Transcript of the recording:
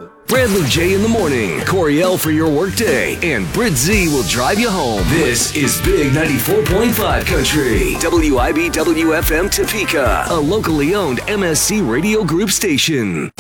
Bradley J in the morning, Coriel for your workday, and Brit Z will drive you home. This is Big 94.5 Country, WIBW FM Topeka, a locally owned MSC Radio Group station.